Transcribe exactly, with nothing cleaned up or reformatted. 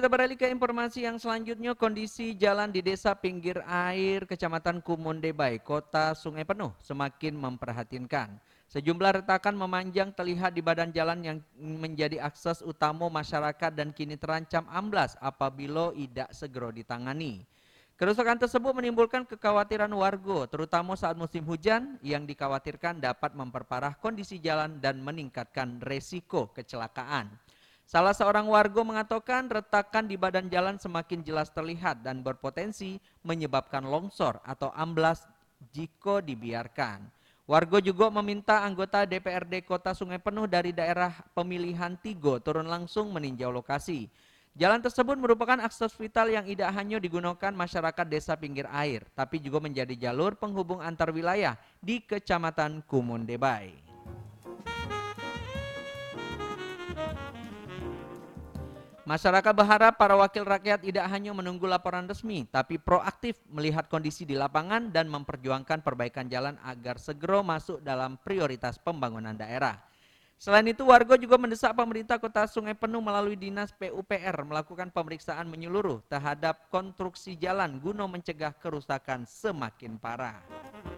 Kita beralih ke informasi yang selanjutnya, kondisi jalan di desa pinggir air Kecamatan Kumonde Bay, Kota Sungai Penuh semakin memprihatinkan. Sejumlah retakan memanjang terlihat di badan jalan yang menjadi akses utama masyarakat dan kini terancam amblas apabila tidak segera ditangani. Kerusakan tersebut menimbulkan kekhawatiran warga, terutama saat musim hujan yang dikhawatirkan dapat memperparah kondisi jalan dan meningkatkan resiko kecelakaan. Salah seorang warga mengatakan retakan di badan jalan semakin jelas terlihat dan berpotensi menyebabkan longsor atau amblas jika dibiarkan. Warga juga meminta anggota D P R D Kota Sungai Penuh dari daerah pemilihan tiga turun langsung meninjau lokasi. Jalan tersebut merupakan akses vital yang tidak hanya digunakan masyarakat desa pinggir air, tapi juga menjadi jalur penghubung antar wilayah di Kecamatan Kumonde Bay. Masyarakat berharap para wakil rakyat tidak hanya menunggu laporan resmi, tapi proaktif melihat kondisi di lapangan dan memperjuangkan perbaikan jalan agar segera masuk dalam prioritas pembangunan daerah. Selain itu, warga juga mendesak pemerintah Kota Sungai Penuh melalui Dinas P U P R melakukan pemeriksaan menyeluruh terhadap konstruksi jalan guna mencegah kerusakan semakin parah.